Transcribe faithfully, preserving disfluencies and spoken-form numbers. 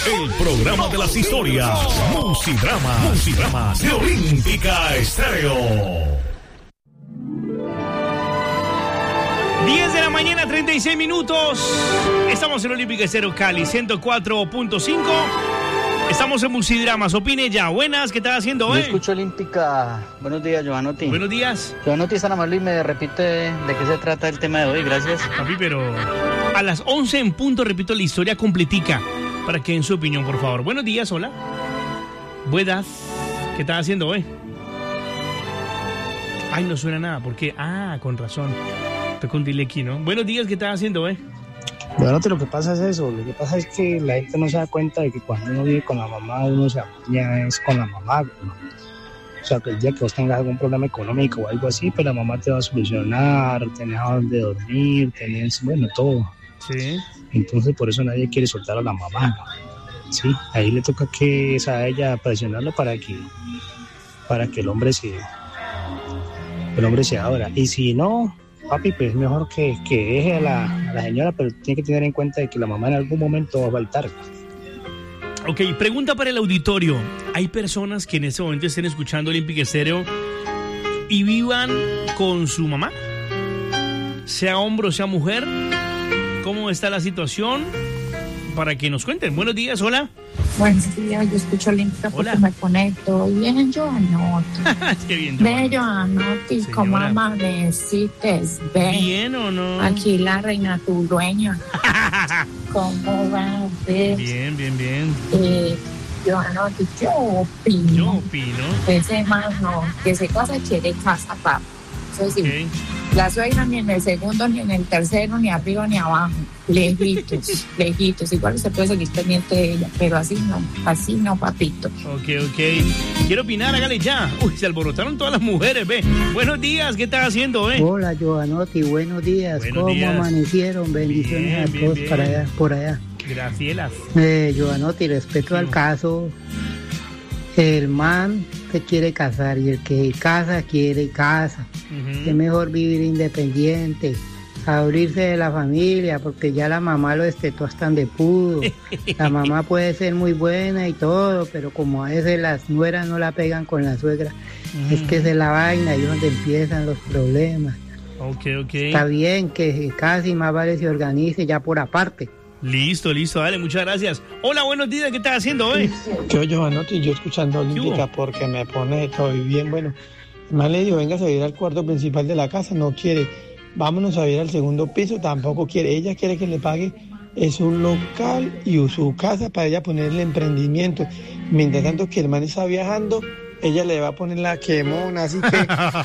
el programa de las historias. Musidrama, Musidrama de Olímpica Estéreo. diez de la mañana, treinta y seis minutos. Estamos en Olímpica Estéreo Cali, ciento cuatro punto cinco. Estamos en Musidramas. Opine ya. Buenas, ¿qué estás haciendo hoy? Yo escucho Olímpica. Buenos días, Giovanotti. Buenos días. Giovanotti es tan amable y me repite de qué se trata el tema de hoy. Gracias. Papi, pero a las once en punto repito la historia completica para que den su opinión, por favor. Buenos días, hola. Buenas. ¿Qué estás haciendo hoy? Ay, no suena nada. ¿Por qué? Ah, con razón. Estoy con dile aquí, ¿no? Buenos días, ¿qué estás haciendo hoy? Bueno, lo que pasa es eso, lo que pasa es que la gente no se da cuenta de que cuando uno vive con la mamá, uno se apaña es con la mamá, ¿no? O sea, que el día que vos tengas algún problema económico o algo así, pues la mamá te va a solucionar, tenés a dónde dormir, tenés, bueno, todo. Sí. Entonces, por eso nadie quiere soltar a la mamá, ¿no? Sí, ahí le toca que es a ella presionarlo para que, para que el hombre se, el hombre se abra. Y si no... Papi, pues es mejor que, que deje a la, a la señora, pero tiene que tener en cuenta de que la mamá en algún momento va a faltar. Ok, pregunta para el auditorio. ¿Hay personas que en este momento estén escuchando Olímpica Estéreo y vivan con su mamá? Sea hombre o sea mujer. ¿Cómo está la situación? Para que nos cuenten. Buenos días, hola. Buenos días, yo escucho Olímpica porque Hola. me conecto. Bien, Giovanotti. Qué bien. Ve, Giovanotti, Señora. ¿cómo amanecites? Ve. ¿Bien o no? Aquí la reina, tu dueña. ¿Cómo va? Ve. Bien, bien, bien. Eh, Giovanotti, yo opino. Yo opino. Ese más no, que se casa quiere casa, papá. Eso sí. Okay. La suegra ni en el segundo, ni en el tercero, ni arriba, ni abajo. Lejitos, lejitos. Igual se puede seguir pendiente de ella, pero así no, así no, papito. Ok, ok. Quiero opinar, hágale ya. Uy, se alborotaron todas las mujeres, ve. Buenos días, ¿qué estás haciendo, eh? Hola, Giovanotti, buenos días. Buenos ¿Cómo días. amanecieron? Bendiciones Bien, a bien, todos bien. para allá, por allá. Gracielas. Eh, Giovanotti, respecto Sí. al caso, el man se quiere casar y el que casa quiere casa. Ujú. Es mejor vivir independiente, abrirse de la familia, porque ya la mamá lo estetó hasta de pudo. La mamá puede ser muy buena y todo, pero como a veces las nueras no la pegan con la suegra, es que es la vaina y donde empiezan los problemas. Ok, ok. Está bien que casi más vale se organice ya por aparte. Listo, listo, dale, muchas gracias. Hola, buenos días, ¿qué estás haciendo hoy? Yo, Giovanotti, yo escuchando Olímpica hubo? porque me pone todo bien, bueno. Más le digo, venga a ir al cuarto principal de la casa, no quiere. Vámonos a ir al segundo piso, tampoco quiere. Ella quiere que le pague es un local y su casa para ella ponerle emprendimiento. Mientras tanto que el man está viajando, ella le va a poner la quemona, así que